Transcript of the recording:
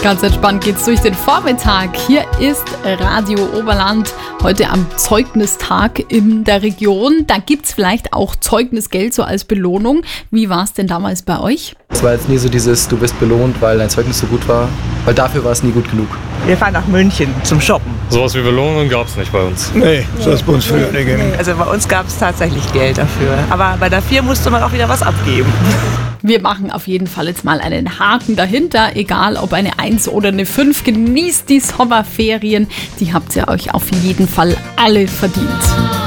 Ganz entspannt geht's durch den Vormittag. Hier ist Radio Oberland, heute am Zeugnistag in der Region. Da gibt's vielleicht auch Zeugnisgeld so als Belohnung. Wie war es denn damals bei euch? Es war jetzt nie so dieses, du bist belohnt, weil dein Zeugnis so gut war, weil dafür war es nie gut genug. Wir fahren nach München zum Shoppen. Sowas wie Belohnung gab es nicht bei uns. Nee, so ist bei uns früher nicht gegeben. Also bei uns gab es tatsächlich Geld dafür. Aber bei der 4 musste man auch wieder was abgeben. Wir machen auf jeden Fall jetzt mal einen Haken dahinter, egal ob eine 1 oder eine 5. Genießt die Sommerferien, die habt ihr euch auf jeden Fall alle verdient.